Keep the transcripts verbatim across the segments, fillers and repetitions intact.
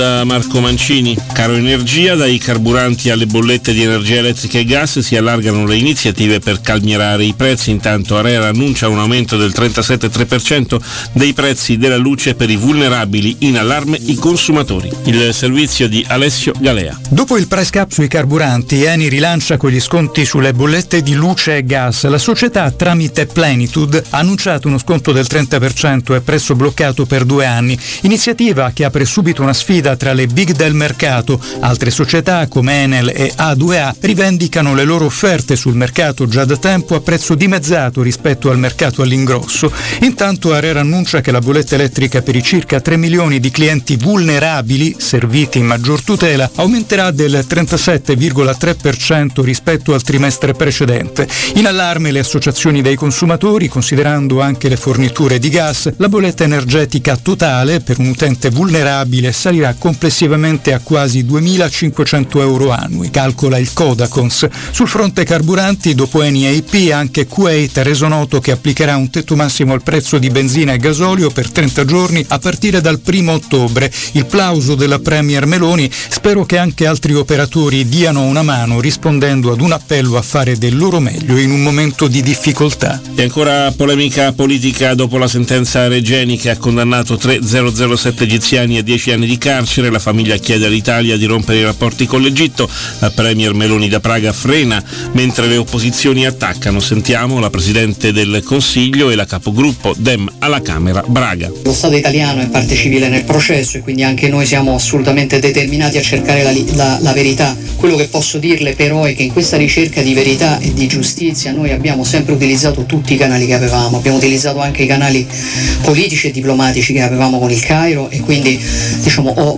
Da Marco Mancini. Caro energia, dai carburanti alle bollette di energia elettrica e gas si allargano le iniziative per calmierare i prezzi. Intanto ARERA annuncia un aumento del trentasette virgola tre per cento dei prezzi della luce per i vulnerabili, in allarme i consumatori. Il servizio di Alessio Galea. Dopo il price cap sui carburanti, Eni rilancia con gli sconti sulle bollette di luce e gas. La società, tramite Plenitude, ha annunciato uno sconto del trenta per cento e prezzo bloccato per due anni. Iniziativa che apre subito una sfida tra le big del mercato. Altre società come Enel e A due A rivendicano le loro offerte sul mercato già da tempo a prezzo dimezzato rispetto al mercato all'ingrosso. Intanto ARERA annuncia che la bolletta elettrica per i circa tre milioni di clienti vulnerabili, serviti in maggior tutela, aumenterà del trentasette virgola tre per cento rispetto al trimestre precedente. In allarme le associazioni dei consumatori, considerando anche le forniture di gas. La bolletta energetica totale per un utente vulnerabile salirà complessivamente a quasi duemilacinquecento euro annui, calcola il Codacons. Sul fronte carburanti, dopo Eni e I P, anche Kuwait ha reso noto che applicherà un tetto massimo al prezzo di benzina e gasolio per trenta giorni a partire dal primo ottobre. Il plauso della Premier Meloni: spero che anche altri operatori diano una mano, rispondendo ad un appello a fare del loro meglio in un momento di difficoltà. E ancora polemica politica dopo la sentenza Regeni, che ha condannato tre millersette egiziani a dieci anni di carcere. La famiglia chiede all'Italia di rompere i rapporti con l'Egitto. La Premier Meloni da Praga frena mentre le opposizioni attaccano. Sentiamo la Presidente del Consiglio e la capogruppo Dem alla Camera, Braga. Lo Stato italiano è parte civile nel processo e quindi anche noi siamo assolutamente determinati a cercare la, la, la verità. Quello che posso dirle però è che in questa ricerca di verità e di giustizia noi abbiamo sempre utilizzato tutti i canali che avevamo, abbiamo utilizzato anche i canali politici e diplomatici che avevamo con il Cairo, e quindi diciamo ho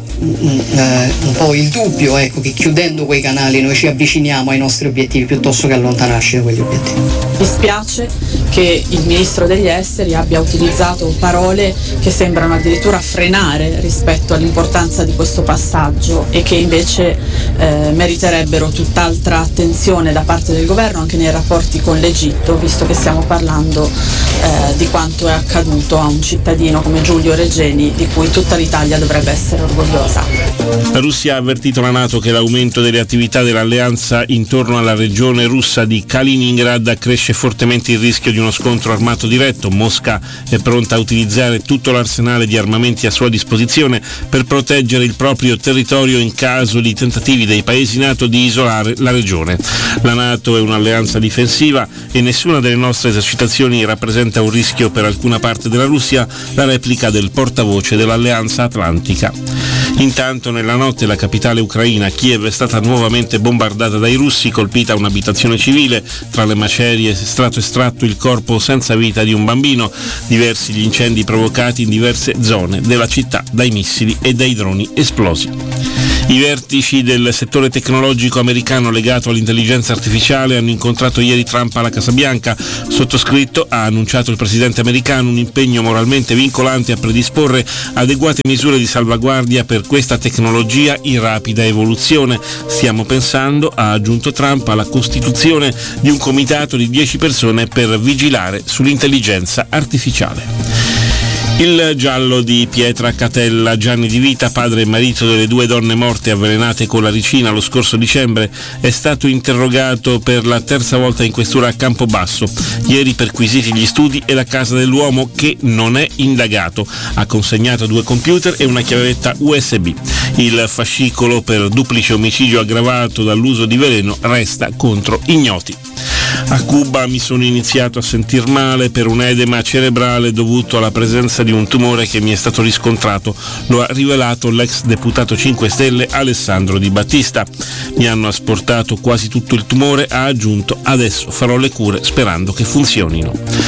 un po' il dubbio, ecco, che chiudendo quei canali noi ci avviciniamo ai nostri obiettivi piuttosto che allontanarci da quegli obiettivi. Mi spiace che il Ministro degli Esteri abbia utilizzato parole che sembrano addirittura frenare rispetto all'importanza di questo passaggio e che invece eh, meriterebbero tutt'altra attenzione da parte del governo anche nei rapporti con l'Egitto, visto che stiamo parlando eh, di quanto è accaduto a un cittadino come Giulio Regeni, di cui tutta l'Italia dovrebbe essere orgogliosa. La Russia ha avvertito la NATO che l'aumento delle attività dell'alleanza intorno alla regione russa di Kaliningrad accresce fortemente il rischio di uno scontro armato diretto. Mosca è pronta a utilizzare tutto l'arsenale di armamenti a sua disposizione per proteggere il proprio territorio in caso di tentativi dei paesi NATO di isolare la regione. La NATO è un'alleanza difensiva e nessuna delle nostre esercitazioni rappresenta un rischio per alcuna parte della Russia, la replica del portavoce dell'Alleanza Atlantica. Intanto nella notte la capitale ucraina, Kiev, è stata nuovamente bombardata dai russi, colpita un'abitazione civile. Tra le macerie è stato estratto il corpo senza vita di un bambino. Diversi gli incendi provocati in diverse zone della città dai missili e dai droni esplosi. I vertici del settore tecnologico americano legato all'intelligenza artificiale hanno incontrato ieri Trump alla Casa Bianca. Sottoscritto, ha annunciato il presidente americano, un impegno moralmente vincolante a predisporre adeguate misure di salvaguardia per questa tecnologia in rapida evoluzione. Stiamo pensando, ha aggiunto Trump, alla costituzione di un comitato di dieci persone per vigilare sull'intelligenza artificiale. Il giallo di Pietra Catella. Gianni Di Vita, padre e marito delle due donne morte avvelenate con la ricina lo scorso dicembre, è stato interrogato per la terza volta in questura a Campobasso. Ieri perquisiti gli studi e la casa dell'uomo, che non è indagato. Ha consegnato due computer e una chiavetta U S B. Il fascicolo per duplice omicidio aggravato dall'uso di veleno resta contro ignoti. A Cuba mi sono iniziato a sentir male per un edema cerebrale dovuto alla presenza di un tumore che mi è stato riscontrato, lo ha rivelato l'ex deputato cinque Stelle Alessandro Di Battista. Mi hanno asportato quasi tutto il tumore, ha aggiunto, adesso farò le cure sperando che funzionino.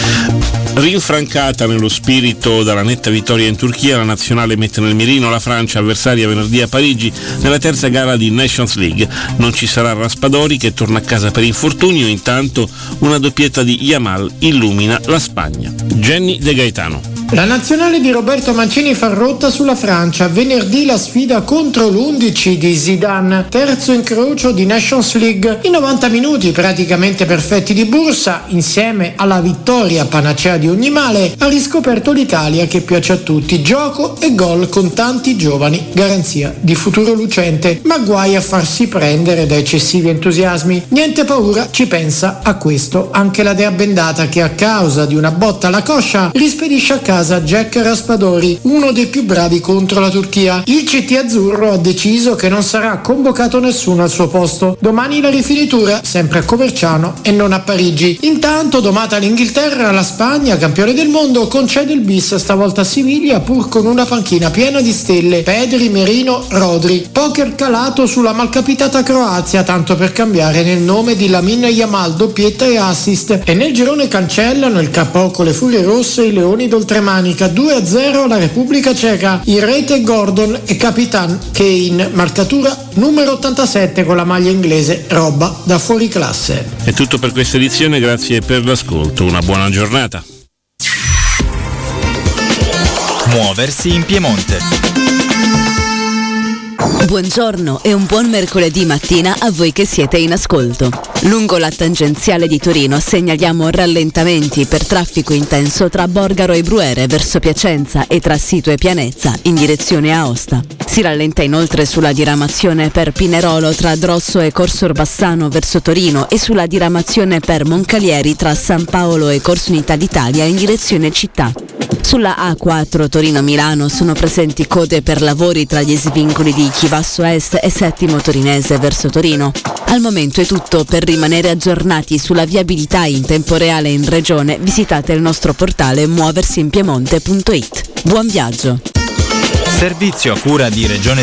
Rinfrancata nello spirito dalla netta vittoria in Turchia, la nazionale mette nel mirino la Francia, avversaria venerdì a Parigi nella terza gara di Nations League. Non ci sarà Raspadori, che torna a casa per infortunio. Intanto una doppietta di Yamal illumina la Spagna. Jenny De Gaetano. La nazionale di Roberto Mancini fa rotta sulla Francia. Venerdì la sfida contro l'undici di Zidane, terzo incrocio di Nations League. In novanta minuti praticamente perfetti di Bursa, insieme alla vittoria panacea di ogni male, ha riscoperto l'Italia che piace a tutti. Gioco e gol con tanti giovani, garanzia di futuro lucente, ma guai a farsi prendere da eccessivi entusiasmi. Niente paura, ci pensa a questo anche la dea bendata che a causa di una botta alla coscia rispedisce a casa Jack Raspadori, uno dei più bravi contro la Turchia. Il C T azzurro ha deciso che non sarà convocato nessuno al suo posto. Domani la rifinitura, sempre a Coverciano e non a Parigi. Intanto, domata l'Inghilterra, la Spagna, campione del mondo, concede il bis stavolta a Siviglia pur con una panchina piena di stelle: Pedri, Merino, Rodri. Poker calato sulla malcapitata Croazia, tanto per cambiare nel nome di Lamine Yamal, doppietta e assist. E nel girone cancellano il K O con le Furie Rosse e i Leoni d'Oltremanica, due a zero alla Repubblica Ceca. In rete Gordon e Capitan Kane, marcatura numero ottantasette con la maglia inglese, roba da fuori classe. È tutto per questa edizione, grazie per l'ascolto, una buona giornata. Muoversi in Piemonte. Buongiorno e un buon mercoledì mattina a voi che siete in ascolto. Lungo la tangenziale di Torino segnaliamo rallentamenti per traffico intenso tra Borgaro e Bruere verso Piacenza e tra Sito e Pianezza in direzione Aosta. Si rallenta inoltre sulla diramazione per Pinerolo tra Drosso e Corso Orbassano verso Torino e sulla diramazione per Moncalieri tra San Paolo e Corso Unità d'Italia in direzione città. Sulla A quattro Torino-Milano sono presenti code per lavori tra gli svincoli di Chivasso Est e Settimo Torinese verso Torino. Al momento è tutto. Per rimanere aggiornati sulla viabilità in tempo reale in regione, visitate il nostro portale muoversi in piemonte punto it. Buon viaggio! Servizio a cura di Regione